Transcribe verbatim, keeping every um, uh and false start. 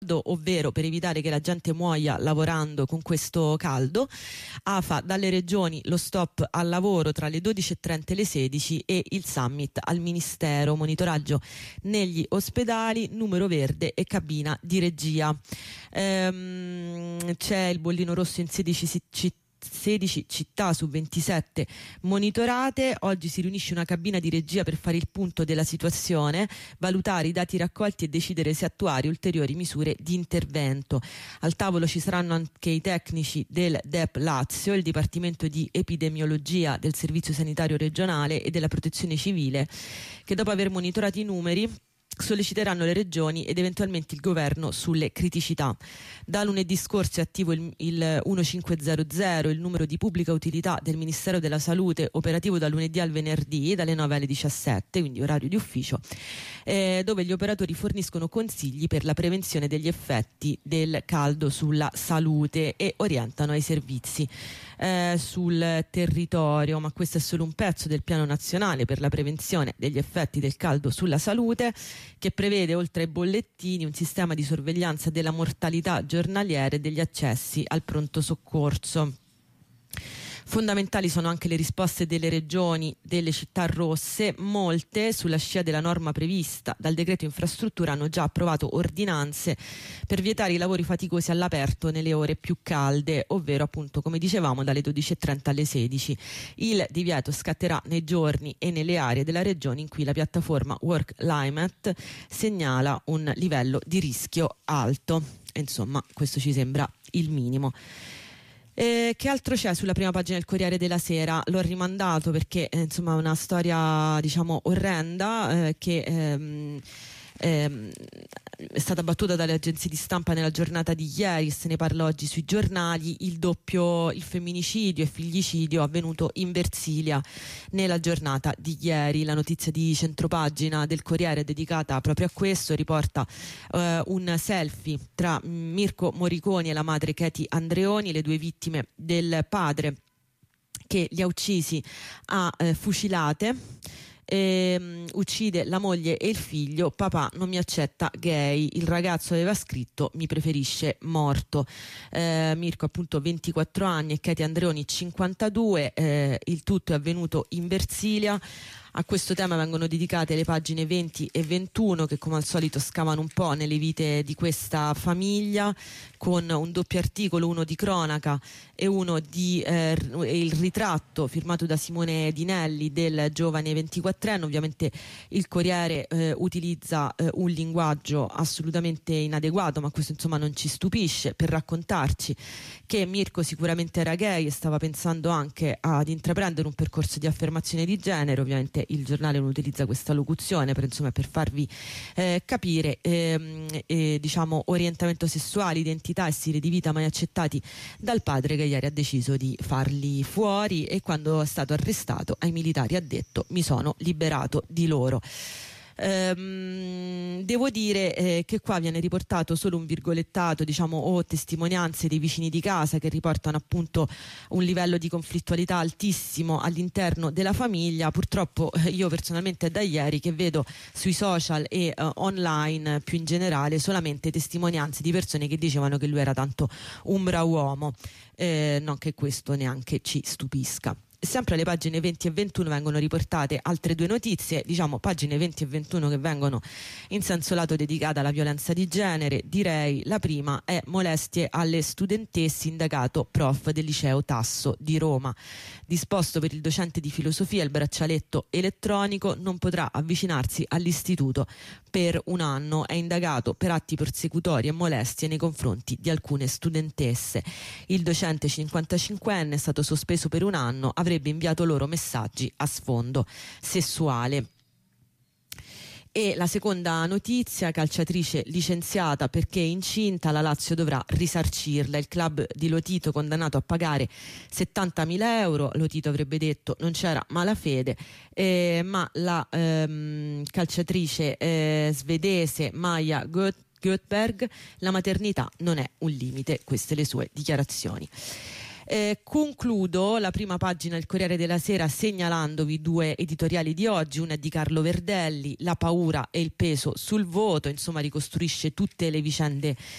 ovvero per evitare che la gente muoia lavorando con questo caldo. A F A dalle regioni lo stop al lavoro tra le dodici e trenta e le sedici e il summit al Ministero, monitoraggio negli ospedali, numero verde e cabina di regia. Ehm, c'è il bollino rosso in sedici città sedici città su ventisette monitorate. Oggi si riunisce una cabina di regia per fare il punto della situazione, valutare i dati raccolti e decidere se attuare ulteriori misure di intervento. Al tavolo ci saranno anche i tecnici del D E P Lazio, il Dipartimento di Epidemiologia del Servizio Sanitario Regionale e della Protezione Civile, che dopo aver monitorato i numeri solleciteranno le regioni ed eventualmente il governo sulle criticità. Da lunedì scorso è attivo il, il millecinquecento, il numero di pubblica utilità del Ministero della Salute, operativo dal lunedì al venerdì dalle nove alle diciassette, quindi orario di ufficio, eh, dove gli operatori forniscono consigli per la prevenzione degli effetti del caldo sulla salute e orientano ai servizi eh, sul territorio. Ma questo è solo un pezzo del piano nazionale per la prevenzione degli effetti del caldo sulla salute, che prevede, oltre ai bollettini, un sistema di sorveglianza della mortalità giornaliera e degli accessi al pronto soccorso. Fondamentali sono anche le risposte delle regioni, delle città rosse. Molte, sulla scia della norma prevista dal decreto infrastruttura, hanno già approvato ordinanze per vietare i lavori faticosi all'aperto nelle ore più calde, ovvero appunto, come dicevamo, dalle dodici e trenta alle sedici. Il divieto scatterà nei giorni e nelle aree della regione in cui la piattaforma Work Climate segnala un livello di rischio alto. E insomma, questo ci sembra il minimo. Eh, che altro c'è sulla prima pagina del Corriere della Sera? L'ho rimandato perché eh, insomma è una storia, diciamo, orrenda, eh, che ehm, ehm, è stata battuta dalle agenzie di stampa nella giornata di ieri. Se ne parla oggi sui giornali. Il doppio, il femminicidio e figlicidio avvenuto in Versilia nella giornata di ieri. La notizia di centropagina del Corriere è dedicata proprio a questo, riporta eh, un selfie tra Mirko Moriconi e la madre Katie Andreoni, le due vittime del padre che li ha uccisi a eh, fucilate. E, um, uccide la moglie e il figlio. Papà non mi accetta gay. Il ragazzo aveva scritto: mi preferisce morto. eh, Mirko appunto ventiquattro anni e Katie Andreoni cinquantadue. Eh, il tutto è avvenuto in Versilia. A questo tema vengono dedicate le pagine venti e ventuno, che come al solito scavano un po' nelle vite di questa famiglia, con un doppio articolo, uno di cronaca e uno di eh, il ritratto firmato da Simone Dinelli del giovane ventiquattrenne. Ovviamente il Corriere eh, utilizza eh, un linguaggio assolutamente inadeguato, ma questo insomma non ci stupisce, per raccontarci che Mirko sicuramente era gay e stava pensando anche ad intraprendere un percorso di affermazione di genere. Ovviamente il giornale non utilizza questa locuzione per, insomma, per farvi eh, capire ehm, eh, diciamo orientamento sessuale, identità e stile di vita mai accettati dal padre, che ieri ha deciso di farli fuori, e quando è stato arrestato ai militari ha detto: mi sono liberato di loro. Ehm, devo dire eh, che qua viene riportato solo un virgolettato, diciamo, o testimonianze dei vicini di casa, che riportano appunto un livello di conflittualità altissimo all'interno della famiglia. Purtroppo eh, io personalmente è da ieri che vedo sui social e eh, online più in generale solamente testimonianze di persone che dicevano che lui era tanto un bravo uomo. Eh, non che questo neanche ci stupisca. Sempre alle pagine venti e ventuno vengono riportate altre due notizie, diciamo pagine venti e ventuno che vengono in senso lato dedicate alla violenza di genere. Direi la prima è: molestie alle studentesse, indagato prof del liceo Tasso di Roma. Disposto per il docente di filosofia il braccialetto elettronico, non potrà avvicinarsi all'istituto per un anno. È indagato per atti persecutori e molestie nei confronti di alcune studentesse. Il docente cinquantacinquenne è stato sospeso per un anno, avrebbe inviato loro messaggi a sfondo sessuale. E la seconda notizia: calciatrice licenziata perché incinta, la Lazio dovrà risarcirla. Il club di Lotito condannato a pagare settantamila euro. Lotito avrebbe detto non c'era malafede, eh, ma la ehm, calciatrice eh, svedese Maja Göthberg: la maternità non è un limite. Queste le sue dichiarazioni. Eh, concludo la prima pagina del Corriere della Sera segnalandovi due editoriali di oggi. Una è di Carlo Verdelli: la paura e il peso sul voto. Insomma, ricostruisce tutte le vicende